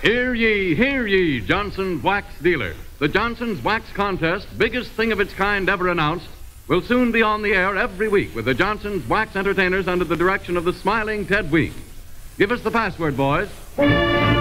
Hear ye, Johnson's Wax Dealer. The Johnson's Wax Contest, biggest thing of its kind ever announced, will soon be on the air every week with the Johnson's Wax Entertainers under the direction of the smiling Ted Weems. Give us the password, boys.